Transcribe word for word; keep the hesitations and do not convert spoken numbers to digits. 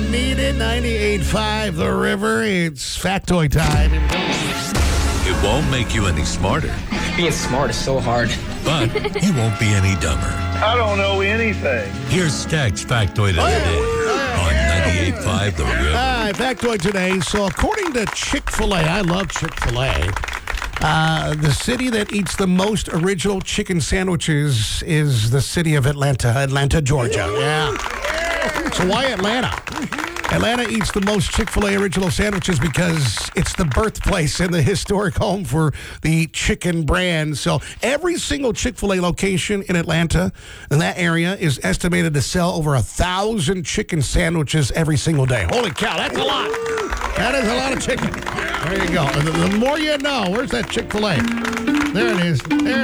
need it. ninety-eight point five The River. It's factoid time. It won't make you any smarter, Being smart is so hard. but you won't be any dumber. I don't know anything. Here's Stag's factoid of the day on ninety-eight point five The River. All right, factoid today. So according to Chick-fil-A, I love Chick-fil-A, uh, the city that eats the most original chicken sandwiches is the city of Atlanta, Atlanta, Georgia. Yeah. So why Atlanta? Atlanta eats the most Chick-fil-A original sandwiches because it's the birthplace and the historic home for the chicken brand. So every single Chick-fil-A location in Atlanta, in that area, is estimated to sell over a thousand chicken sandwiches every single day. Holy cow, that's a lot. That is a lot of chicken. There you go. The, the more you know. Where's that Chick-fil-A? There it is. There